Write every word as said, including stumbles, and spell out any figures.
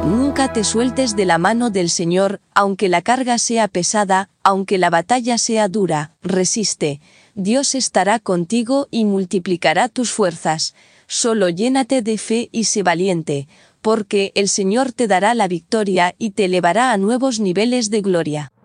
Nunca te sueltes de la mano del Señor, aunque la carga sea pesada, aunque la batalla sea dura, resiste. Dios estará contigo y multiplicará tus fuerzas. Solo llénate de fe y sé valiente, porque el Señor te dará la victoria y te elevará a nuevos niveles de gloria.